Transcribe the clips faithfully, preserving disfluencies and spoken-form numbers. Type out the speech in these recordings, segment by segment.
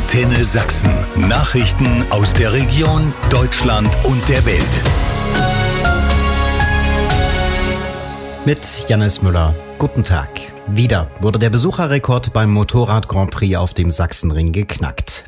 Antenne Sachsen. Nachrichten aus der Region, Deutschland und der Welt. Mit Jannis Müller. Guten Tag. Wieder wurde der Besucherrekord beim Motorrad Grand Prix auf dem Sachsenring geknackt.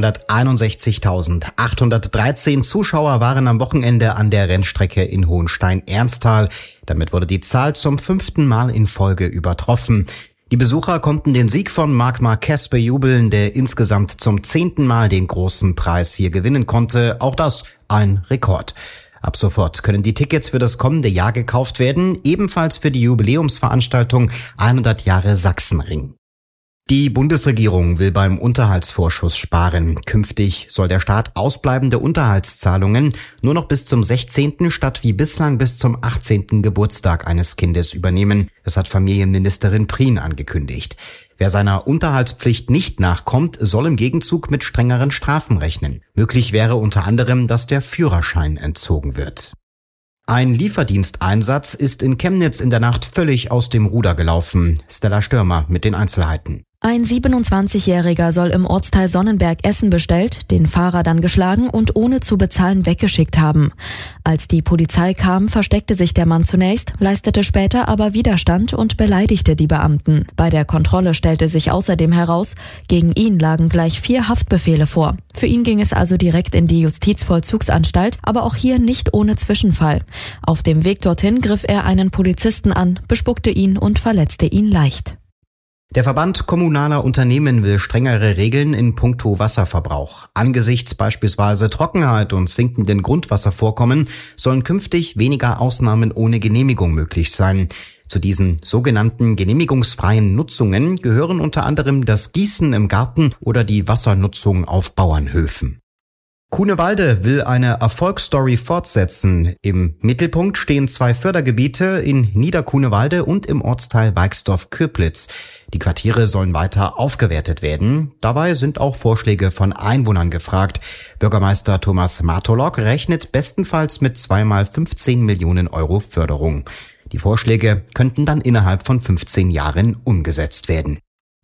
zweihunderteinundsechzigtausendachthundertdreizehn Zuschauer waren am Wochenende an der Rennstrecke in Hohenstein-Ernsthal. Damit wurde die Zahl zum fünften Mal in Folge übertroffen. Die Besucher konnten den Sieg von Marc Marquez bejubeln, der insgesamt zum zehnten Mal den großen Preis hier gewinnen konnte. Auch das ein Rekord. Ab sofort können die Tickets für das kommende Jahr gekauft werden, ebenfalls für die Jubiläumsveranstaltung hundert Jahre Sachsenring. Die Bundesregierung will beim Unterhaltsvorschuss sparen. Künftig soll der Staat ausbleibende Unterhaltszahlungen nur noch bis zum sechzehnten statt wie bislang bis zum achtzehnten Geburtstag eines Kindes übernehmen. Das hat Familienministerin Prien angekündigt. Wer seiner Unterhaltspflicht nicht nachkommt, soll im Gegenzug mit strengeren Strafen rechnen. Möglich wäre unter anderem, dass der Führerschein entzogen wird. Ein Lieferdiensteinsatz ist in Chemnitz in der Nacht völlig aus dem Ruder gelaufen. Stella Stürmer mit den Einzelheiten. Ein siebenundzwanzigjähriger soll im Ortsteil Sonnenberg Essen bestellt, den Fahrer dann geschlagen und ohne zu bezahlen weggeschickt haben. Als die Polizei kam, versteckte sich der Mann zunächst, leistete später aber Widerstand und beleidigte die Beamten. Bei der Kontrolle stellte sich außerdem heraus, gegen ihn lagen gleich vier Haftbefehle vor. Für ihn ging es also direkt in die Justizvollzugsanstalt, aber auch hier nicht ohne Zwischenfall. Auf dem Weg dorthin griff er einen Polizisten an, bespuckte ihn und verletzte ihn leicht. Der Verband kommunaler Unternehmen will strengere Regeln in puncto Wasserverbrauch. Angesichts beispielsweise Trockenheit und sinkenden Grundwasservorkommen sollen künftig weniger Ausnahmen ohne Genehmigung möglich sein. Zu diesen sogenannten genehmigungsfreien Nutzungen gehören unter anderem das Gießen im Garten oder die Wassernutzung auf Bauernhöfen. Kuhnewalde will eine Erfolgsstory fortsetzen. Im Mittelpunkt stehen zwei Fördergebiete in Niederkuhnewalde und im Ortsteil Weixdorf-Köblitz. Die Quartiere sollen weiter aufgewertet werden. Dabei sind auch Vorschläge von Einwohnern gefragt. Bürgermeister Thomas Martolok rechnet bestenfalls mit zweimal fünfzehn Millionen Euro Förderung. Die Vorschläge könnten dann innerhalb von fünfzehn Jahren umgesetzt werden.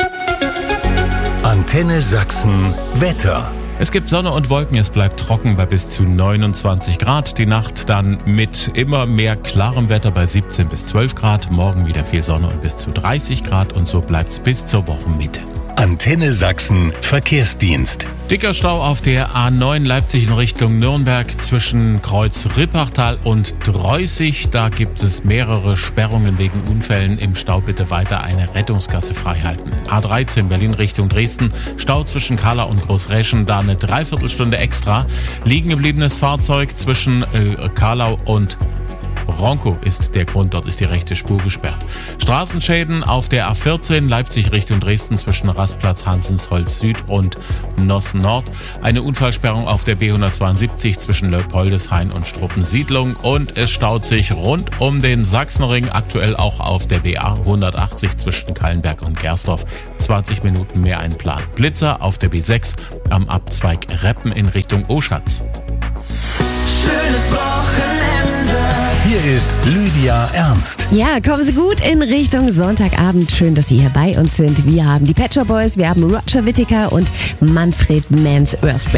Antenne Sachsen Wetter. Es gibt Sonne und Wolken, es bleibt trocken bei bis zu neunundzwanzig Grad. Die Nacht dann mit immer mehr klarem Wetter bei siebzehn bis zwölf Grad. Morgen wieder viel Sonne und bis zu dreißig Grad und so bleibt's bis zur Wochenmitte. Antenne Sachsen Verkehrsdienst. Dicker Stau auf der A neun Leipzig in Richtung Nürnberg zwischen Kreuz Rippachtal und Dreußig. Da gibt es mehrere Sperrungen wegen Unfällen. Im Stau bitte weiter eine Rettungsgasse freihalten. A dreizehn Berlin Richtung Dresden. Stau zwischen Kala und Großräschen. Da eine Dreiviertelstunde extra. Liegen gebliebenes Fahrzeug zwischen äh, Kalau und Ronkow ist der Grund, dort ist die rechte Spur gesperrt. Straßenschäden auf der A vierzehn Leipzig Richtung Dresden zwischen Rastplatz Hansensholz Süd und Nossen Nord. Eine Unfallsperrung auf der B hundertzweiundsiebzig zwischen Leupoldeshain und Struppensiedlung und es staut sich rund um den Sachsenring, aktuell auch auf der B A hundertachtzig zwischen Kallenberg und Gersdorf. zwanzig Minuten mehr einplan. Blitzer auf der B sechs am Abzweig Reppen in Richtung Oschatz. Schönes Wochenende. Hier ist Lydia Ernst. Ja, kommen Sie gut in Richtung Sonntagabend. Schön, dass Sie hier bei uns sind. Wir haben die Pet Shop Boys, wir haben Roger Whittaker und Manfred Mans Earthquake.